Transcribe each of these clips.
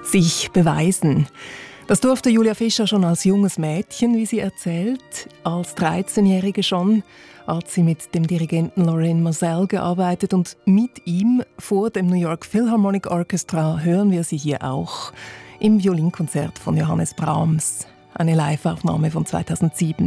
Sich beweisen. Das durfte Julia Fischer schon als junges Mädchen, wie sie erzählt. Als 13-Jährige schon hat sie mit dem Dirigenten Lorraine Moselle gearbeitet und mit ihm vor dem New York Philharmonic Orchestra hören wir sie hier auch im Violinkonzert von Johannes Brahms. Eine Live-Aufnahme von 2007.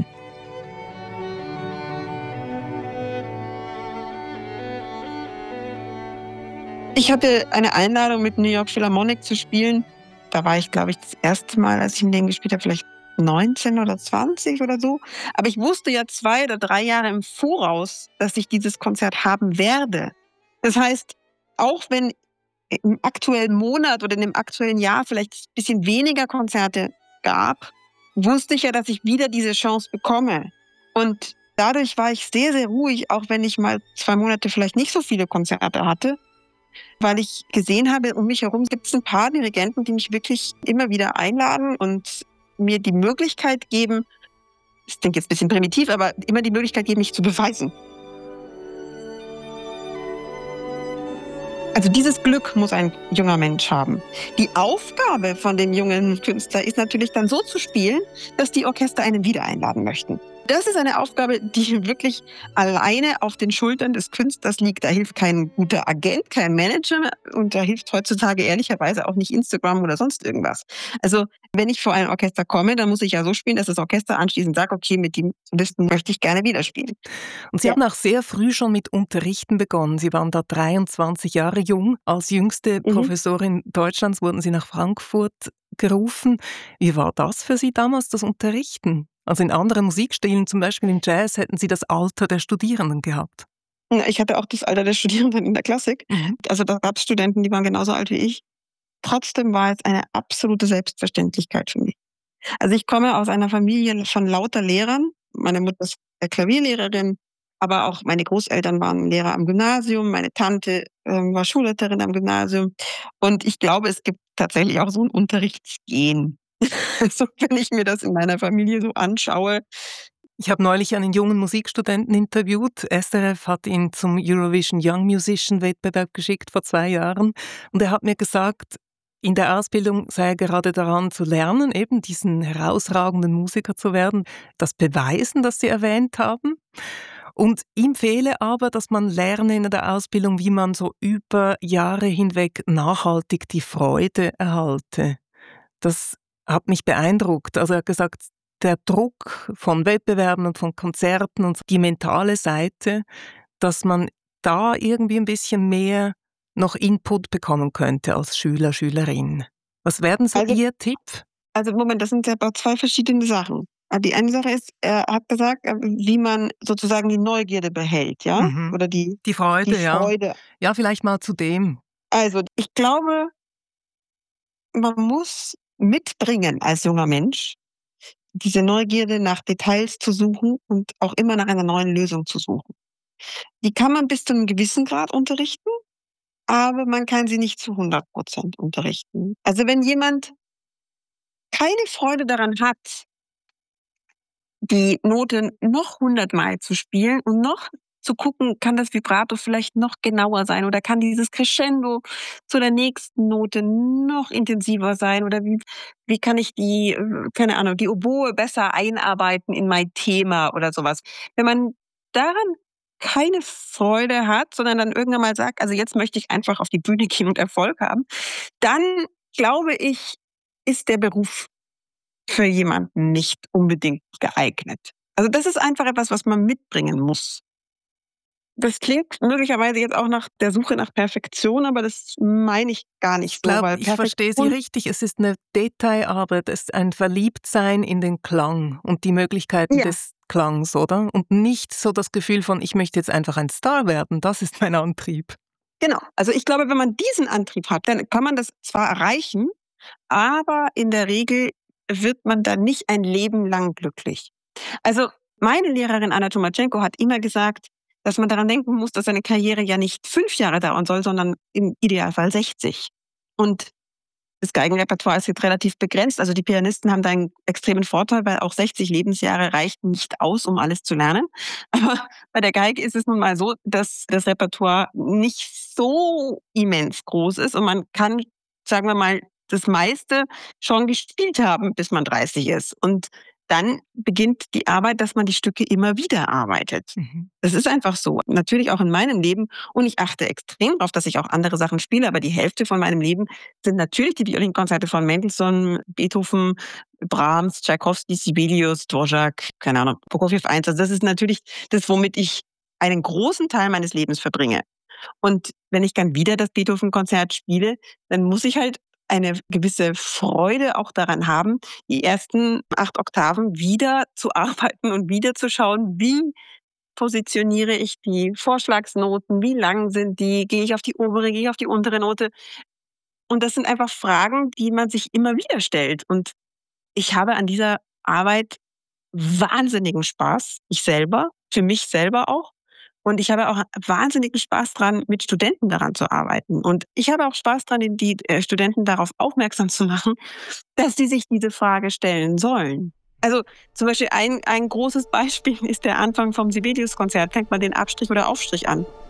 Ich hatte eine Einladung mit New York Philharmonic zu spielen. Da war ich, glaube ich, das erste Mal, als ich in dem gespielt habe, vielleicht 19 oder 20 oder so. Aber ich wusste ja 2 oder 3 Jahre im Voraus, dass ich dieses Konzert haben werde. Das heißt, auch wenn im aktuellen Monat oder in dem aktuellen Jahr vielleicht ein bisschen weniger Konzerte gab, wusste ich ja, dass ich wieder diese Chance bekomme. Und dadurch war ich sehr, sehr ruhig, auch wenn ich mal 2 Monate vielleicht nicht so viele Konzerte hatte. Weil ich gesehen habe, um mich herum gibt es ein paar Dirigenten, die mich wirklich immer wieder einladen und mir die Möglichkeit geben, das klingt jetzt ein bisschen primitiv, aber immer die Möglichkeit geben, mich zu beweisen. Also dieses Glück muss ein junger Mensch haben. Die Aufgabe von dem jungen Künstler ist natürlich dann so zu spielen, dass die Orchester einen wieder einladen möchten. Das ist eine Aufgabe, die wirklich alleine auf den Schultern des Künstlers liegt. Da hilft kein guter Agent, kein Manager und da hilft heutzutage ehrlicherweise auch nicht Instagram oder sonst irgendwas. Also wenn ich vor ein Orchester komme, dann muss ich ja so spielen, dass das Orchester anschließend sagt, okay, mit dem Solisten möchte ich gerne wieder spielen. Und Sie haben auch sehr früh schon mit Unterrichten begonnen. Sie waren da 23 Jahre jung. Als jüngste Professorin Deutschlands wurden Sie nach Frankfurt gerufen. Wie war das für Sie damals, das Unterrichten? Also in anderen Musikstilen, zum Beispiel im Jazz, hätten Sie das Alter der Studierenden gehabt. Ich hatte auch das Alter der Studierenden in der Klassik. Also da gab es Studenten, die waren genauso alt wie ich. Trotzdem war es eine absolute Selbstverständlichkeit für mich. Also ich komme aus einer Familie von lauter Lehrern. Meine Mutter ist Klavierlehrerin, aber auch meine Großeltern waren Lehrer am Gymnasium. Meine Tante war Schulleiterin am Gymnasium. Und ich glaube, es gibt tatsächlich auch so ein Unterrichtsgen. Also wenn ich mir das in meiner Familie so anschaue. Ich habe neulich einen jungen Musikstudenten interviewt. SRF hat ihn zum Eurovision Young Musician Wettbewerb geschickt vor 2 Jahren. Und er hat mir gesagt, in der Ausbildung sei er gerade daran zu lernen, eben diesen herausragenden Musiker zu werden. Das Beweisen, das Sie erwähnt haben. Und ihm fehle aber, dass man lerne in der Ausbildung, wie man so über Jahre hinweg nachhaltig die Freude erhalte. Das hat mich beeindruckt. Also er hat gesagt, der Druck von Wettbewerben und von Konzerten und die mentale Seite, dass man da irgendwie ein bisschen mehr noch Input bekommen könnte als Schüler, Schülerin. Was werden so Ihr Tipp? Also Moment, das sind ja aber 2 verschiedene Sachen. Die eine Sache ist, er hat gesagt, wie man sozusagen die Neugierde behält, ja? Oder die Freude, die Freude. ja. Ja, vielleicht mal zu dem. Also ich glaube, man muss mitbringen als junger Mensch, diese Neugierde nach Details zu suchen und auch immer nach einer neuen Lösung zu suchen. Die kann man bis zu einem gewissen Grad unterrichten, aber man kann sie nicht zu 100% unterrichten. Also wenn jemand keine Freude daran hat, die Note noch 100-mal zu spielen und noch zu gucken, kann das Vibrato vielleicht noch genauer sein oder kann dieses Crescendo zu der nächsten Note noch intensiver sein oder wie kann ich die, keine Ahnung, die Oboe besser einarbeiten in mein Thema oder sowas. Wenn man daran keine Freude hat, sondern dann irgendwann mal sagt, also jetzt möchte ich einfach auf die Bühne gehen und Erfolg haben, dann glaube ich, ist der Beruf für jemanden nicht unbedingt geeignet. Also das ist einfach etwas, was man mitbringen muss. Das klingt möglicherweise jetzt auch nach der Suche nach Perfektion, aber das meine ich gar nicht so. Ich verstehe Sie richtig. Es ist eine Detailarbeit, es ist ein Verliebtsein in den Klang und die Möglichkeiten des Klangs, oder? Und nicht so das Gefühl von, ich möchte jetzt einfach ein Star werden. Das ist mein Antrieb. Genau. Also ich glaube, wenn man diesen Antrieb hat, dann kann man das zwar erreichen, aber in der Regel wird man dann nicht ein Leben lang glücklich. Also meine Lehrerin Anna Tomatschenko hat immer gesagt, dass man daran denken muss, dass seine Karriere ja nicht 5 Jahre dauern soll, sondern im Idealfall 60. Und das Geigenrepertoire ist jetzt relativ begrenzt. Also die Pianisten haben da einen extremen Vorteil, weil auch 60 Lebensjahre reicht nicht aus, um alles zu lernen. Aber bei der Geige ist es nun mal so, dass das Repertoire nicht so immens groß ist und man kann, sagen wir mal, das meiste schon gespielt haben, bis man 30 ist. Und dann beginnt die Arbeit, dass man die Stücke immer wieder arbeitet. Mhm. Das ist einfach so. Natürlich auch in meinem Leben. Und ich achte extrem darauf, dass ich auch andere Sachen spiele. Aber die Hälfte von meinem Leben sind natürlich die Violinkonzerte von Mendelssohn, Beethoven, Brahms, Tschaikowski, Sibelius, Dvorak, keine Ahnung, Prokofjew 1. Also das ist natürlich das, womit ich einen großen Teil meines Lebens verbringe. Und wenn ich dann wieder das Beethoven-Konzert spiele, dann muss ich halt eine gewisse Freude auch daran haben, die ersten 8 Oktaven wieder zu arbeiten und wieder zu schauen, wie positioniere ich die Vorschlagsnoten, wie lang sind die, gehe ich auf die obere, gehe ich auf die untere Note. Und das sind einfach Fragen, die man sich immer wieder stellt. Und ich habe an dieser Arbeit wahnsinnigen Spaß, ich selber, für mich selber auch. Und ich habe auch wahnsinnigen Spaß dran, mit Studenten daran zu arbeiten. Und ich habe auch Spaß dran, die Studenten darauf aufmerksam zu machen, dass sie sich diese Frage stellen sollen. Also zum Beispiel ein großes Beispiel ist der Anfang vom Sibelius-Konzert. Fängt man den Abstrich oder Aufstrich an?